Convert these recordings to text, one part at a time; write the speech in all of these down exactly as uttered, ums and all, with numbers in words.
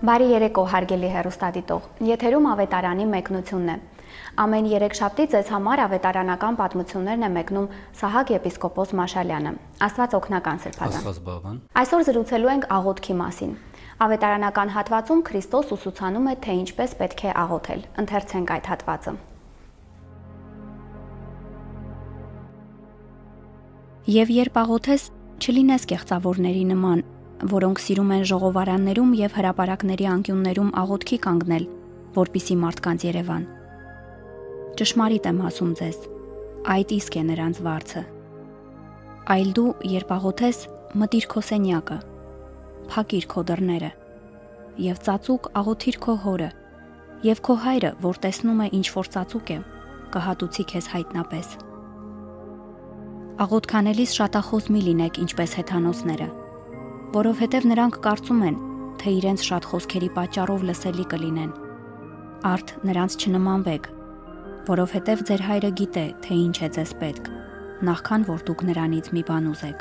Բարի երեկո, հարգելի հեռուստադիտող։ Եթերում ավետարանի մեկնությունն է։ Ամեն երեքշաբթի ձեզ համար ավետարանական պատմություններն է մեկնում Սահակ եպիսկոպոս Մաշալյանը։ Աստված օգնական Սրբազան։ Աստված բավան։ Այսօր զրուցելու ենք աղոթքի մասին։ Ավետարանական հատվածում Քրիստոս ուսուցանում է, թե ինչպես պետք է աղոթել։ Ընթերցենք այդ հատվածը։ Եվ երբ աղոթես, չլինես կեղծավորների նման, որոնք սիրում են ժողովարաններում եւ հրապարակների անկյուններում աղոթքի կանգնել, որպիսի մարդկանց Երևան։ Ճշմարիտ եմ ասում ձեզ, այդ իսկ է նրանց վարձը։ Այլ դու, երբ աղոթես, մտիր քո սենյակը, փակիր քո դռները եւ ծածուկ աղոթիր քո հորը, եւ քո հայրը, որ տեսնում է ինչ որ ծածուկ է, կհատուցի քեզ հայտնապես։ Աղոթքանելիս շատախոս մի լինեք, ինչպես հեթանոսները, որովհետև նրանք կարծում են, թե իրենց շատ խոսքերի պատճառով լսելի կլինեն։ Արդ նրանց չնմանվեք, որովհետև ձեր հայրը գիտե, թե ինչ է ձեզ պետք, նախքան որ դուք նրանից մի բան ուզեք։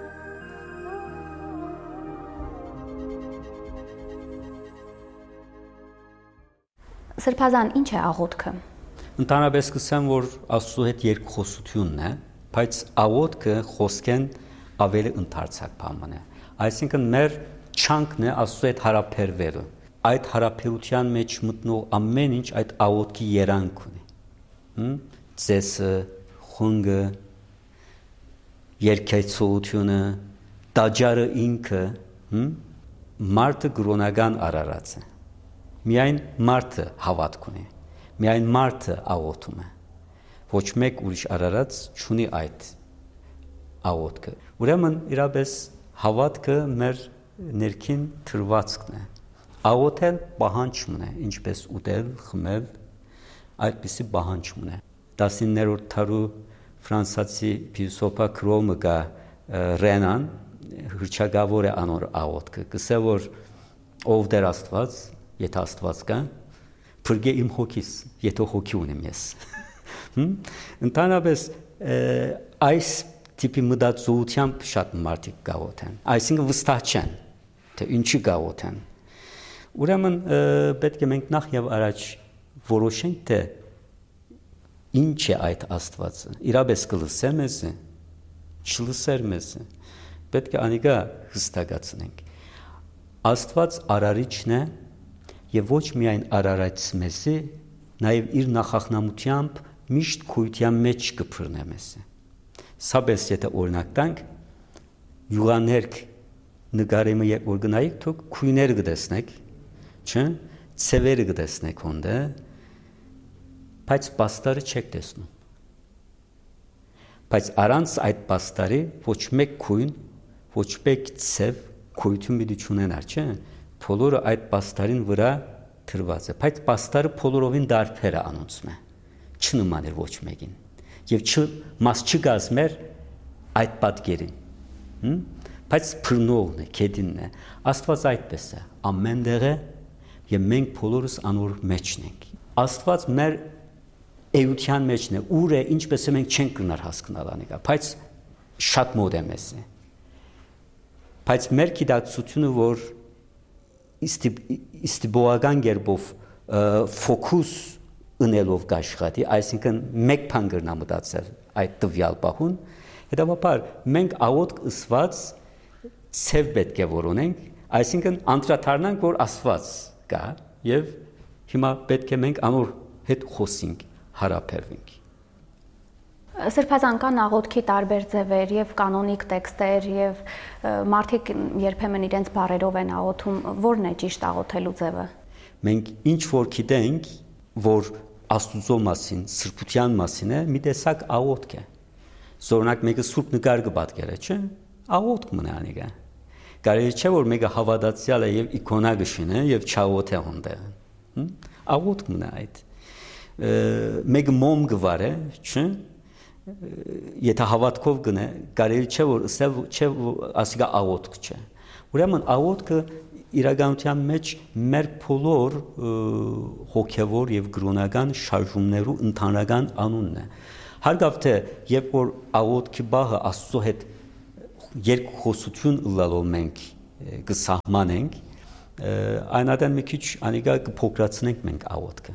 Սրբազան, ինչ է աղոթքը։ Ընդհանրապես կսեմ, որ Աստծո հետ երկխոսությունն է, բայց աղոթքը խոսքեն ավելի ընդարձակ բան է։ Այսինքն մեր չանքն է Աստծո հետ հարաբերվելը։ Այդ հարաբերության մեջ մտնող ամեն ինչ այդ աղոթքի երանգ ունի։ Հմ ծեսը, խունգը, երկեցությունը, տաճարը ինքը, հմ մարդը գրոնական արարած է։ Միայն մարդը հավատք ունի։ Միայն մարդը աղոթում է։ Ոչ մեկ ուրիշ արարած չունի այդ աղոթքը։ Ուրեմն իրապես հավատքը մեր ներքին թրվածքն է։ Աղոթել պահանջում է, ինչպես ուտել, խմել, այդպիսի պահանջում է։ տասնիններորդ դարու ֆրանսիացի փիլիսոփա Քրոմը կա Ռենան հրճագավոր է անոր աղոթքը։ Կսե որ ով դեր Աստված, եթե Աստված կա, փրկե իմ հոգիս, եթե հոգի ունեմ ես։ Ընդհանրապես այս տիպի մտածողությամբ շատ մարդիկ գաղոթեն, այսինքն վստահ չեն, թե ինչի գաղոթեն։ Ուրեմն պետք է մենք նախ եւ առաջ որոշենք, թե ինչ է այդ Աստվածը։ Իրապես կլսե մեզ, չլսեր մեզ։ Պետք է անիկա հստակացնենք։ Աստված արարիչն է եւ ոչ միայն արարած մեզ, նաեւ իր նախախնամությամբ միշտ քույթյան մեջ կփռնե մեզ։ Սաբես եթե օրինակ տանք, յուղաներկ նկարեմը երբ որ գնայիք, դուք քույներ կտեսնեք, չէ՞, ցևերը կտեսնեք հոնդը, բայց պաստարը չեք տեսնում։ Բայց առանց այդ պաստարի ոչ մեկ քույն, ոչ մեկ ցև քույթում մի չունենար, չէ՞։ Բոլորը այդ պաստարին վրա թրված է, բայց պաստարը բոլորովին դարբեր է անոնցում է, չնման էր ոչ մեկին, և չ, մաս չգազմեր այդ պատկերին, բայց փրնողն է, կետինն է, Աստված այդպես է, ամեն դեղ է, և մենք բոլորս անոր մեջն ենք, Աստված մեր էության մեջն է, ուր է, ինչպես է մենք չենք կնար հասկնալ անիկա, բայց շատ մոտ է մեզ է, բայց մեր գիտակցությունը, որ իստիբողական գերբով ֆոկուս ընելով կաշխատի, այսինքն մեկ բան կրնա մտածել այդ տվյալ պահուն, հետևաբար մենք աղոթք ըսված ցև պետք է որոնենք, այսինքն անդրադառնանք, որ Աստված կա եւ հիմա պետք է մենք անոր հետ խոսենք, հարաբերվենք։ Սրբազան կան աղոթքի տարբեր ձևեր եւ կանոնիկ տեքստեր եւ մարդիկ երբեմն իրենց բառերով են աղոթում, որն է ճիշտ աղոթելու ձևը։ Մենք ինչ որ գիտենք, որ Աստուծո մասին, սրբության մասին է, մի տեսակ աղոթք է։ Օրինակ մեկը սուրբ նկար կպատկերը, չէ՞, աղոթք մնա անիկա։ Կարելի չէ որ մեկը հավատացյալ է եւ իկոնա գշինը եւ չաղոթե հոնդը։ Աղոթք մնա այդ։ Մեկը մոմ գվարը, չէ՞։ Եթե հավատքով գնե, կարելի չէ որ ասել չէ ասիկա աղոթք չէ։ Ուրեմն աղոթքը իրականության մեջ մեր բոլոր հոգևոր եւ գրոնական շարժումներու ընդհանրական անունն է։ Հարգավ թե երբ որ աղոթքի բաղը Աստծո հետ երկխոսություն ըլլալով մենք կսահմանենք, այնադեն մի քիչ անիկա կփոքրացնենք մենք աղոթքը։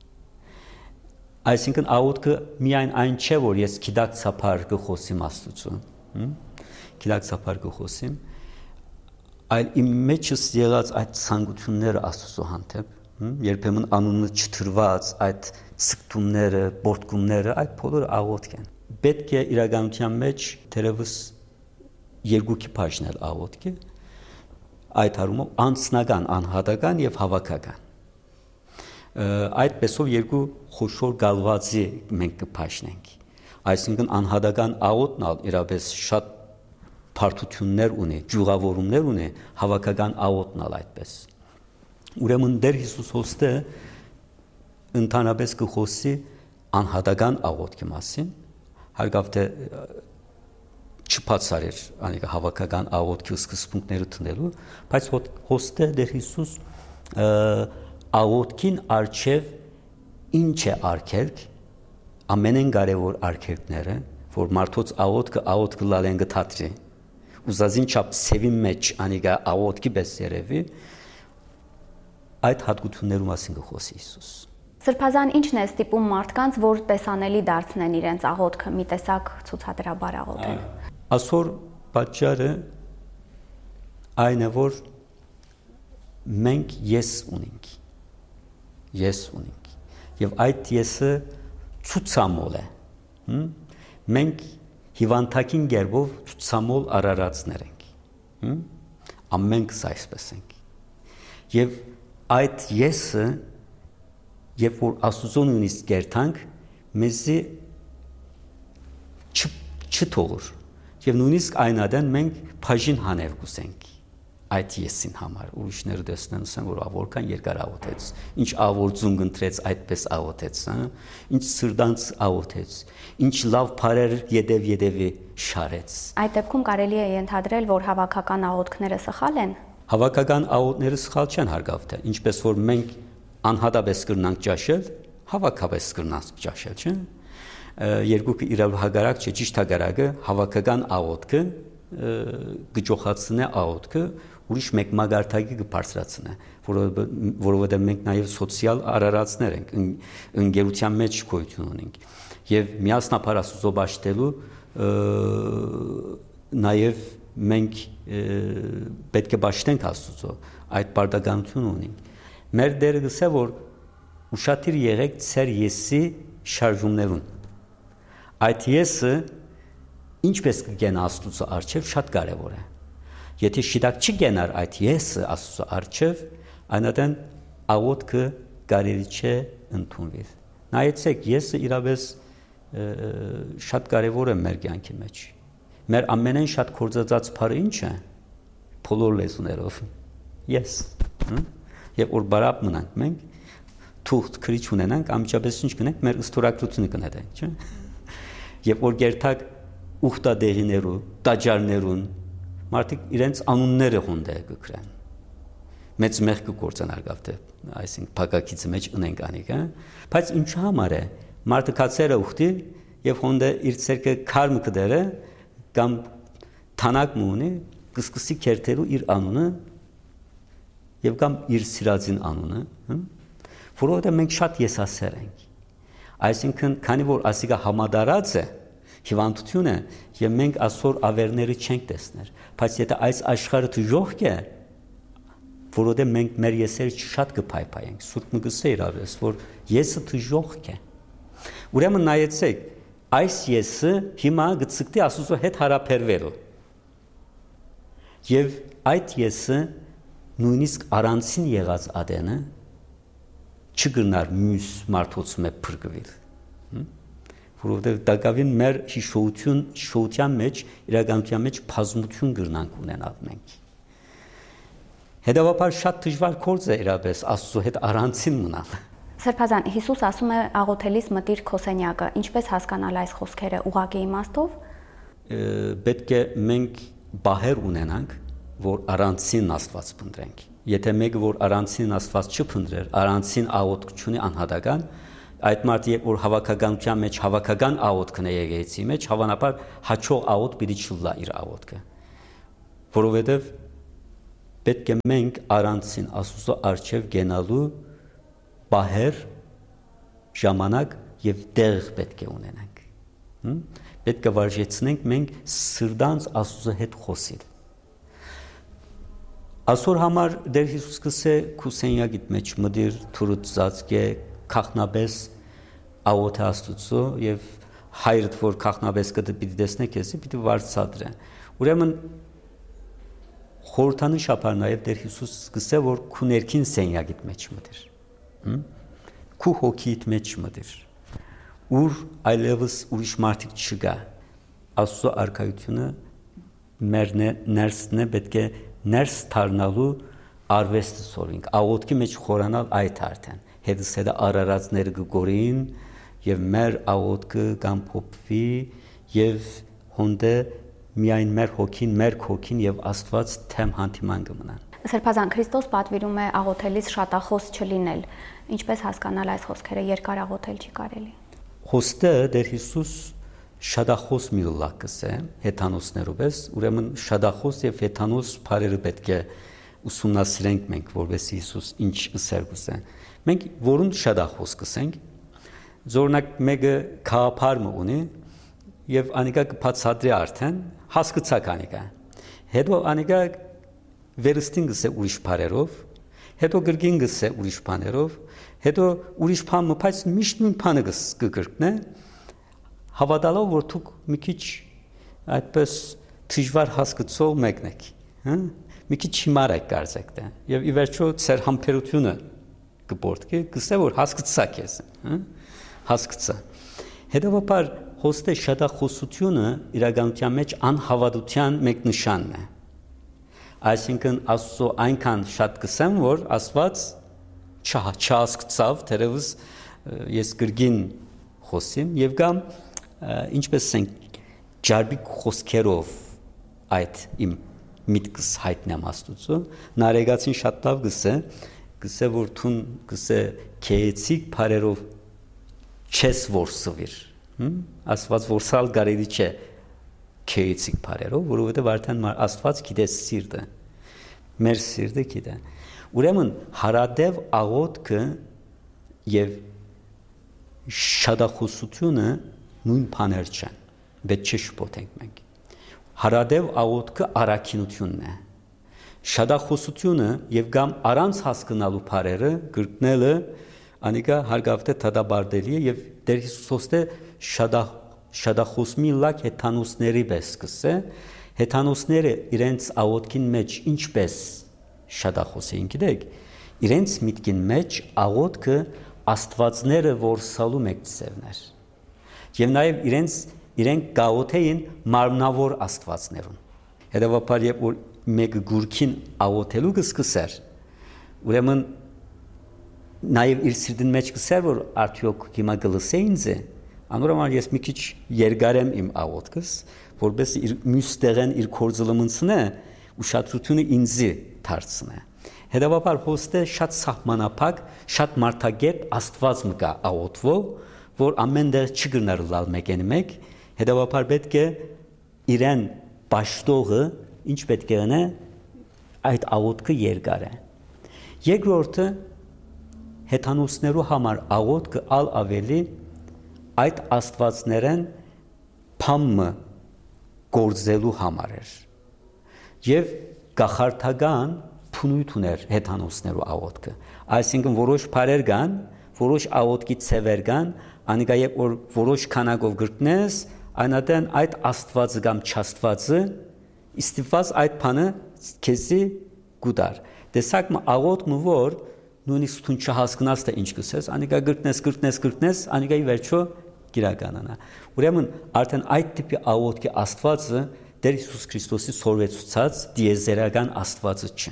Այսինքն աղոթքը միայն այն չէ, որ ես գիտակցաբար կխոսիմ Աստծուն, գիտակցաբար կխոսիմ, այլ իմ մեջս եղած այդ ցանկությունները Աստծո հանդեպ, երբեմն անունը չթրված այդ ցկտումները, բորտկումները, այդ բոլորը աղոթք են։ Պետք է իրականության մեջ թերևս երկուքի բաժնել աղոթքը, այդ հարումով անձնական, անհատական եւ հավաքական։ Այդպեսով երկու խոշոր գալվածի մենք կփաշնենք։ Այսինքն անհատական աղոթն ալ իրապես շատ բարդություններ ունի, ջուղավորումներ ունի, հավաքական աղոթն ալ այդպես։ Ուրեմն Տեր Հիսուս հոստը ընդհանրապես կխոսի անհատական աղոթքի մասին, հարգավ թե չփածարեր անիկա հավաքական աղոթքի սկզբունքները տնելու, բայց հոստը Տեր Հիսուս աղոթքին արչև ինչ է արգելք, ամենեն կարևոր արգելքները, որ մարդոց աղոթքը աղոթքը լալեն գթատրի, ուզածին չափ սևի մեջ անիկա աղոթքի պես երևի, այդ հատկություններու մասին կխոսի Հիսուս։ Սրբազան ինչ-ն է ստիպում մարդկանց, որ տեսանելի դարձնեն իրենց աղոթքը, մի տեսակ ցուցադրաբար աղոթեն։ Այսօր պատճառը այն է, որ մենք ես ունենք, ես ունենք, եւ այդ եսը ցուցամոլ է, մենք հիվանդակին գերբով ցուցամոլ արարածներ ենք, ամենքս այսպես ենք, եւ այդ եսը, երբ որ Աստծո նույնիսկ գերտանք, մեզի չթողոր, եւ նույնիսկ այնադեն մենք բաժին հանել կուզենք այդ եսին համար, ուրիշները տեսնեն ասեն, որ որքան երկար աղոթեց, ինչ աղոթություն կընտրեց, այդպես աղոթեց, ինչ սրտանց աղոթեց, ինչ լավ բառեր յետև-յետևի շարեց։ Այդ դեպքում կարելի է ենթադրել, որ հավաքական աղոթքները սխալ են։ Հավաքական աղոթները սխալ չեն, հարգավ թե, ինչպես որ մենք անհատապես կրնանք ճաշել, հավաքապես կրնանք ճաշել, չէ՞։ Երկուքը իրար հագարակ չէ, ճիշտ հագարակը հավաքական աղոթքը գճոխացնե աղոթքը ուրիշ մեկ մագարտակի կբարձրացնե, որովհետև մենք նաև սոցիալ արարածներ ենք, ընկերության մեջ գոյություն ունենք եւ միասնապար Աստծո բաշտելու նաև մենք պետք է բաշտենք Աստծո, այդ բարդականություն ունենք։ Մեր դերը գսե որ ուշադիր եղեք ծեր եսի շարժումներուն։ Այդ եսը ինչպես կգենա Աստծո արչև շատ կարևոր է։ Եթե շիտակ չգենար այդ եսը Աստծո արչև, այնատեն աղոթքը կարելի չէ ընդունվի։ Նայեցեք, եսը իրապես շատ կարևոր է մեր կյանքի մեջ։ Մեր ամենեն շատ կործածած բառը ինչ է։ Բոլոր լեզուներով։ Ես։ Եվ որ բարապ մնանք մենք, թուղթ քրիչ ունենանք, ամիջապես ինչ կնենք, մեր ըստորագրությունը կնետենք, չէ՞։ Եվ որ գերտակ ուխտադեղիներու, տաճարներուն, մարդիկ իրենց անունները հոնդե կգրեն։ Մեծ մեղ կգործան արգավ թե, այսինքն փակակիցի մեջ ունենք անիկ, հա։ Բայց ինչ համար է, մարդը կացերը ուխտի եւ հոնդե իր ցերկը քարմ կդերը կամ թանակ մունի, կսկսի քերթելու իր անունը եւ կամ իր սիրածին անունը, հա։ Որովհետեւ մենք շատ եսասեր ենք։ Այսինքն, քանի որ ասիկա համադարած է, հիվանդություն է, եւ մենք այսօր ավերները չենք տեսներ, բայց եթե այս աշխարհը դժոխք է, որովհետեւ մենք մեր եսերը շատ կփայփայենք, Սուրբը գսե իրավես, որ եսը դժոխք է։ Ուրեմն նայեցեք, այս եսը հիմա գծկտի Աստծո հետ հարաբերվելու։ Եվ այդ եսը նույնիսկ առանցին եղած ադենը չգնար մյուս մարդոց մեջ փրկվել։ Որովհետև դակավին մեր հիշողություն, հիշողության մեջ, իրականության մեջ բազմություն գրնանք ունենալ մենք։ Հետևաբար շատ դժվար գործ է իրապես Աստծո հետ առանցին մնալ։ Սրբազան, Հիսուս ասում է աղոթելիս մտիր քո սենյակը, ինչպես հասկանալ այս խոսքերը ուղղակի իմաստով։ Պետք է մենք բահեր ունենանք, որ առանցին Աստված փնտրենք։ Եթե մեկը որ առանցին Աստված չփնտրեր, առանցին աղոթք չունի անհատական, այդ մարդը երբ որ հավաքականության մեջ հավաքական աղոթքն է եկեղեցի մեջ, հավանաբար հաջող աղոթք պիտի չլա իր աղոթքը, որովհետև պետք է մենք առանցին Աստծո արչև գենալու բահեր ժամանակ եւ դեղ պետք է ունենանք։ Պետք է վարժեցնենք մենք սրտանց Աստծո հետ խոսել։ Այսօր համար Տեր Հիսուս կսե քուսենյագիտ մեջ մդիր թուրուց ծածկե քախնաբես աղոթե Աստծո եւ հայրդ որ քախնաբես կդի պիտի տեսնե քեզի պիտի վարձատրե։ Ուրեմն խորհրդանիշ ապար նաեւ Տեր Հիսուս կսե որ քու ներքին սենյագիտ մեջ մդիր։ Քու հոգիդ մեջ մդիր։ Ուր այլևս ուրիշ մարդիկ չկա։ Աստծո արքայությունը մեր ներսն է պետք է ներս դառնալու արվեստը սորվինք, աղոթքի մեջ խորանալ այդ արդեն, հետս հետը արարածները կգորին և մեր աղոթքը կամ փոփվի և հոնդե միայն մեր հոգին, մեր հոգին և Աստված թեմ հանդիման կմնան։ Սրբազան, Քրիստոս պատվիրում է աղոթելիս շատախոս չլինել, ինչպես հասկանալ այս խոսքերը, երկար աղոթել չի կարելի։ Խոստը Տեր Հիսուս շատախոս մի լակս է, հեթանոսներով ես, ուրեմն շատախոս և հեթանոս բարերը պետք է ուսումնասիրենք մենք, որպես Հիսուս ինչ ըսեր կուզե։ Մենք որուն շատախոս կսենք, զորնակ մեկը քահապարմը ունի և անիկա կբացատրի արդեն, հասկացակ անիկա։ Հետո անիկա վերստին գսե ուրիշ բարերով, հետո գրգին գսե ուրիշ բաներով, հետո ուրիշ բան մփայց միշտ նույն բանը կգրկնե, հավատալով որ դուք մի քիչ այդպես դժվար հասկացող մեկն եք, հա՞, մի քիչ հիմար եք կարծեք դե, եւ ի վերջո ծեր համբերությունը կբորդկի, գսե որ հասկացաք ես, հա՞, հասկացա։ Հետևաբար հոստե շատախոսությունը իրականության մեջ անհավատության մեկ նշանն է։ Այսինքն Աստծո այնքան շատ կսեմ, որ Աստված չհասկացավ, թերևս ես գրգին խոսիմ եւ կամ ինչպես ենք ջարբիկ խոսքերով այդ իմ միտքս հայտնեմ Աստծո, նարեգացին շատ լավ գսե, գսե որ թուն գսե քեեցիկ բարերով չես որսվիր, Աստված որսալ կարելի չէ քեեցիկ բարերով, որովհետեւ արդեն Աստված գիտե սիրտը, մեր սիրտը գիտե։ Ուրեմն հարադև աղոթքը եւ շատախոսությունը նույն բաներ չեն, պետք չէ շփոթենք մենք։ Հարադև աղոթքը առաքինությունն է։ Շատախոսությունը եւ կամ առանց հասկանալու բարերը գրկնելը անիկա հարգավտե թադաբարդելի է եւ Տեր Հիսուսոստե շատախ շատախոսմի լակ հեթանոսների պես կսե, հեթանոսները իրենց աղոթքին մեջ ինչպես շատախոս էին գիտեք, իրենց միտքին մեջ աղոթքը աստվածները որսալու մեկ ծևներ։ Եվ նաև իրենց իրենք գաղոթեին մարմնավոր աստվածներուն։ Հետևաբար երբ որ մեկը գուրքին աղոթելու կսկսեր, ուրեմն նաև իր սիրտին մեջ կսեր, որ արդյոք հիմա գլսե ինձ է, անորոման ես մի քիչ երգարեմ իմ աղոթքս, որպես իր մյուս տեղեն իր կորձլմնցնե, ուշադրությունը ինձի դարձնե։ Հետևաբար հոստե շատ սահմանափակ, շատ մարդագետ Աստված մկա աղոթվող, որ ամեն դեր չգրներ լալ մեկեն մեկ, հետևաբար պետք է իրեն պաշտողը ինչ պետք է ունե այդ աղոթքը երգարե։ Երկրորդը հեթանոսներու համար աղոթքը ալ ավելի այդ աստվածներեն փամը գործելու համար էր եւ գախարդական փունույթ ուներ հեթանոսներու աղոթքը, այսինքն որոշ բարեր կան, որոշ աղոթքի ցևեր կան, անիկա երբ որ որոշ քանակով գրկնես, այնատեն այդ աստվածը կամ չաստվածը իստիված այդ բանը քեզի գուտար։ Տեսակ մը աղոթքը որ նույնիսկ դու չհասկանաս թե ինչ կսես, անիկա գրկնես, գրկնես, գրկնես, անիկայի վերջո գիրականանա։ Ուրեմն արդեն այդ տիպի աղոթքի աստվածը Տեր Հիսուս Քրիստոսի սորվեցուցած դիեզերական աստվածը չէ։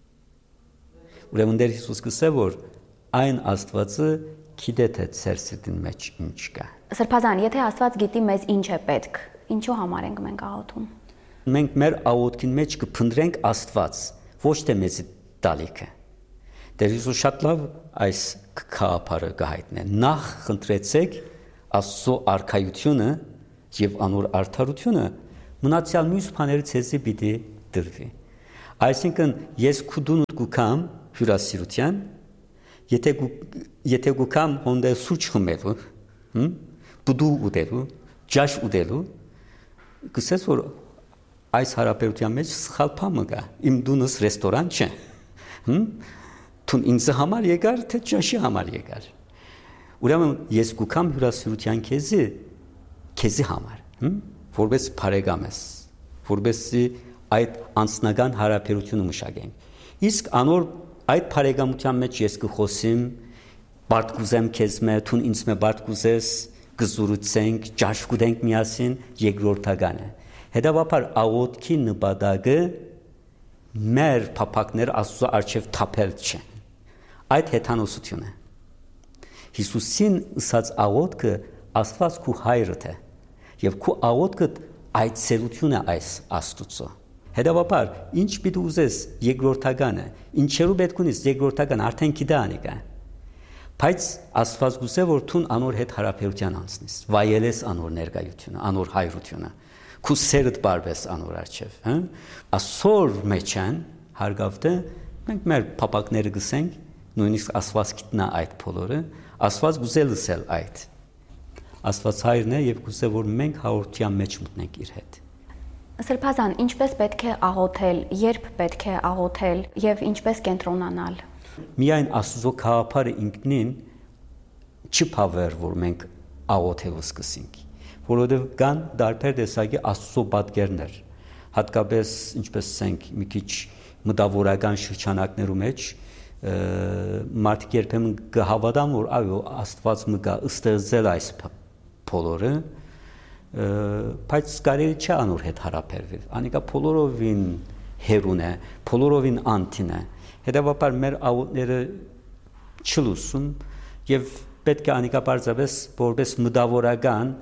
Ուրեմն Տեր Հիսուս կսե որ այն աստվածը գիտե թե ծեր սիրտին մեջ ինչ կա։ Սրբազան, եթե Աստված գիտի մեզ ինչ է պետք, ինչու համար ենք մենք աղոթում։ Մենք մեր աղոթքին մեջ կփնտրենք Աստված, ոչ թե մեզի տալիքը։ Տեր Հիսուս շատ լավ այս քահապարը կհայտնե։ Նախ խնդրեցեք Աստծո արքայությունը եւ անոր արդարությունը, մնացյալ մյուս բաներից ցեզի պիտի դրվի։ Այսինքն ես քուդուն գուքամ հյուրասիրության, եթե եթե գուքամ հոնդե սուրճ խմելու, հմ, բուդու ուտելու, ջաշ ուտելու, գսես որ այս հարաբերության մեջ սխալ բան կա։ Իմ դունս ռեստորան չէ։ Հմ, Տուն ինձ համար եկար, թե ջաշի համար եկար։ Ուրեմն ես գուքամ հյուրասիրության քեզի, քեզի համար, հմ, որպես բարեկամ ես, որպեսզի այդ անձնական հարաբերությունը մշակենք։ Իսկ անոր այդ բարեկամության մեջ ես կխոսեմ, բարդ կուզեմ քեզ մե, տուն ինձ մե բարդ կուզես, կզուրուցենք, ջաշ կուտենք միասին, երկրորդական է։ Հետևաբար աղոթքի նպատակը մեր փափակներ Աստծո առջև թափել չէ։ Այդ հեթանոսություն է։ Հիսուսին ըսած աղոթքը Աստված քու հայրդ է, եւ քու աղոթքը այցելություն է այս Աստծո։ Հետևաբար, ինչ պիտի ուզես երկրորդականը, ինչերու պետք ունես երկրորդական արդեն գիտա անիկա։ Բայց Աստված գուցե որ տուն անոր հետ հարաբերության անցնես, վայելես անոր ներկայությունը, անոր հայրությունը, քու սերդ բարբես անոր առջև, հա։ Ասոր մեջան հարգավտը մենք մեր փապակները գսենք, նույնիսկ Աստված գիտնա այդ բոլորը, Աստված գուցե լսել այդ։ Աստված հայրն է եւ գուցե որ մենք հաղորդության մեջ մտնենք իր հետ։ Սրբազան, ինչպես պետք է աղոթել, երբ պետք է աղոթել եւ ինչպես կենտրոնանալ։ Միայն Աստծո քաղաքարը ինքնին չի բավեր, որ մենք աղոթել սկսենք, որովհետեւ կան դարբեր տեսակի Աստծո պատկերներ, հատկապես ինչպես ասենք մի քիչ մտավորական շրջանակներու մեջ մարդիկ երբեմն կհավատան, որ այո Աստված մգա ստեղծել այս բոլորը, բայց կարելի չէ անոր հետ հարաբերվել։ Անիկա բոլորովին հերուն է, բոլորովին անտին է։ Հետևաբար մեր աղոթները չլուսում եւ պետք է անիկա բարձրապես որպես մտավորական,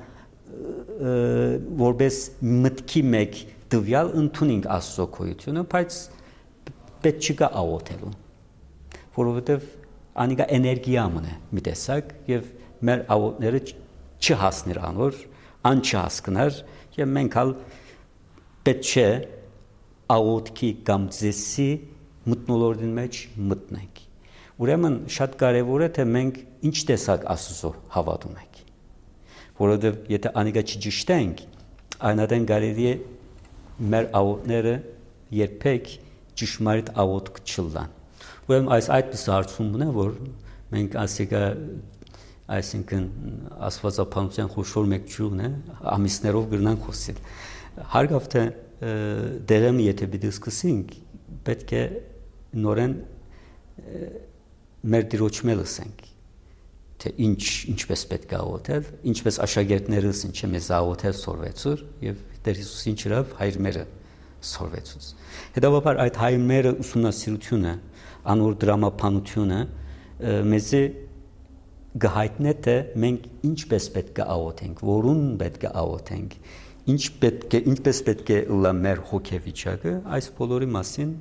որպես մտքի մեկ դվյալ ընդունենք Աստծո գոյությունը, բայց պետք չկա աղոթելու, որովհետեւ անիկա էներգիա մնա մի տեսակ եւ մեր աղոթները չհասներ անոր, ան չհասկներ եւ մենք հալ պետք չէ աղոթքի կամ ձեսի մտնոլորտին մեջ մտնենք։ Ուրեմն շատ կարեւոր է թե մենք ինչ տեսակ Աստծո հավատում ենք, որովհետեւ եթե անիկա չճշտենք, այնադեն կարելի է մեր աղոթները երբեք ճշմարիտ աղոթք չլան։ Ուրեմն այս այդպես հարցումն է, որ մենք ասիկա այսինքն աստվածապանության խոշոր մեկ ճյուղն է, ամիսներով գրնան խոսել։ Հարգավտը դերեմ եթե պիտի սկսենք, պետք է նորեն մեր դիրոճը լսենք, թե ինչ ինչպես պետք է աղոթել, ինչպես աշակերտներս ինչ է մեզ աղոթել սորվեցուր եւ Տեր Հիսուսին ճրավ հայրմերը սորվեցուց։ Հետևաբար այդ հայրմերը ուսումնասիրությունը, անոր դրամապանությունը մեզի գահիտնե թե մենք ինչպես պետք է աղոթենք, որուն պետք է աղոթենք, ինչ պետք է ինչպես պետք է լա մեր հոգեվիճակը, այս բոլորի մասին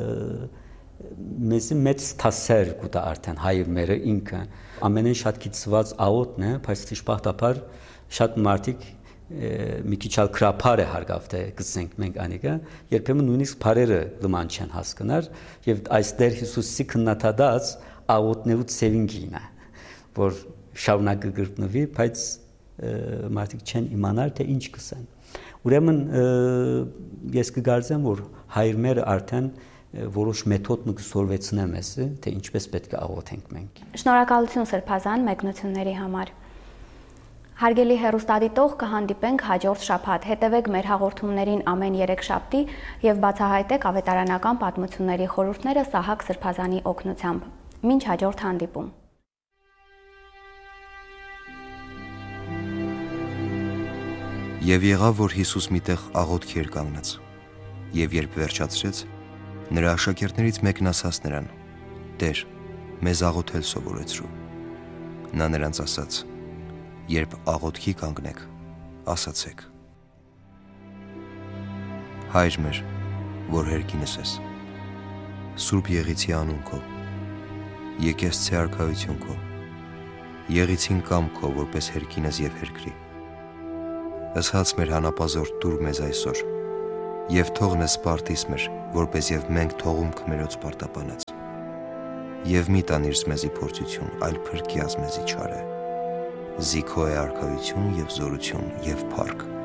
մեզ մեծ թասեր կուտա արդեն հայրմերը ինքը ամենեն շատ կիցված աղոթն է, բայց դժբախտաբար շատ մարդիկ մի քիչ ալ քրափար է հարգավտե գսենք մենք անիկա, երբեմն նույնիսկ բարերը լման չեն հասկանար եւ այս Տեր Հիսուսի քննադատած աղոթներու ծևինքին է, որ շարունակը գրտնվի, բայց մարդիկ չեն իմանալ թե ինչ կսեն։ Ուրեմն ես կգարձեմ, որ հայրմերը արդեն որոշ մեթոդ մը կսորվեցնեմ ես, թե ինչպես պետք է աղոթենք մենք։ Շնորհակալություն Սրբազան մեկնությունների համար։ Հարգելի հեռուստադիտող, կհանդիպենք հաջորդ շաբաթ։ Հետևեք մեր հաղորդումներին ամեն երեքշաբթի եւ բացահայտեք ավետարանական պատմությունների խորհուրդները Սահակ Սրբազանի օգնությամբ։ Մինչ հաջորդ հանդիպում։ Եվ եղավ, որ Հիսուս միտեղ աղոթքի էր կանգնած, եւ երբ վերջացրեց, նրա աշակերտներից մեկն ասաց նրան. «Տեր, մեզ աղոթել սովորեցրու»։ Նա նրանց ասաց. «Երբ աղոթքի կանգնեք, ասացեք. Հայր մեր, որ հերկինս ես, Սուրբ Եղիցի անուն քո, եկեղեցի արքայություն քո, Եղիցին կամ քո, որպես հերկինս եւ հերկրի։ Ըսած մեր հանապազորդ տուր մեզ այսօր Եվ թող նես սպարտիս մեր, որպես եւ մենք թողում քմերոց պարտապանած։ Եվ մի տանիր մեզի փորձություն, այլ փրկի մեզի չարը։ Զիքո է արքայություն եւ զորություն եւ փառք